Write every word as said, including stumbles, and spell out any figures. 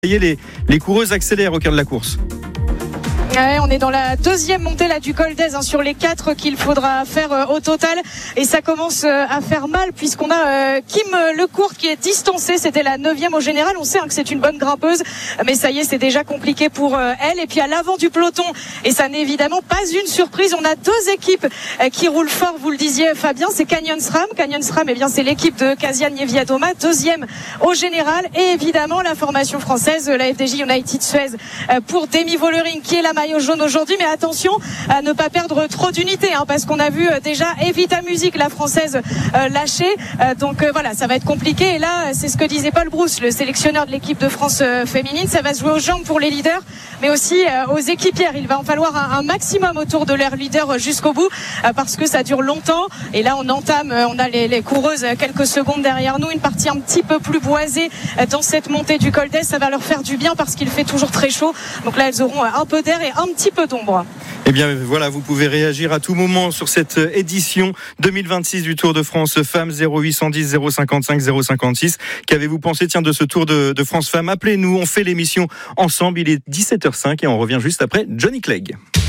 Les, les coureuses accélèrent au cœur de la course. Ouais, on est dans la deuxième montée là du col d'Aise hein, sur les quatre qu'il faudra faire euh, au total et ça commence euh, à faire mal puisqu'on a euh, Kim Lecourt qui est distancée, c'était la neuvième au général. On sait hein, que c'est une bonne grimpeuse mais ça y est, c'est déjà compliqué pour euh, elle. Et puis à l'avant du peloton, et ça n'est évidemment pas une surprise, on a deux équipes euh, qui roulent fort, vous le disiez Fabien, c'est Canyon SRAM. Canyon SRAM, eh bien, c'est l'équipe de Kasia Niewiadoma, deuxième au général, et évidemment la formation française, la F D J United Suez euh, pour Demi Vollering qui est la maillot jaune aujourd'hui. Mais attention à ne pas perdre trop d'unités hein, parce qu'on a vu déjà Evita Music, la française, euh, lâcher euh, donc euh, voilà, ça va être compliqué. Et là c'est ce que disait Paul Brousse, le sélectionneur de l'équipe de France euh, féminine, ça va se jouer aux jambes pour les leaders mais aussi euh, aux équipières. Il va en falloir un, un maximum autour de leur leader jusqu'au bout euh, parce que ça dure longtemps. Et là on entame, euh, on a les, les coureuses euh, quelques secondes derrière nous, une partie un petit peu plus boisée euh, dans cette montée du col d'Aise. Ça va leur faire du bien parce qu'il fait toujours très chaud, donc là elles auront euh, un peu d'air et un petit peu d'ombre. Eh bien voilà, vous pouvez réagir à tout moment sur cette édition deux mille vingt-six du Tour de France Femmes. Zéro huit cent dix zéro cinquante-cinq zéro cinquante-six. Qu'avez-vous pensé tiens de ce Tour de, de France Femmes? Appelez-nous, on fait l'émission ensemble. Il est dix-sept heures zéro cinq et on revient juste après Johnny Clegg.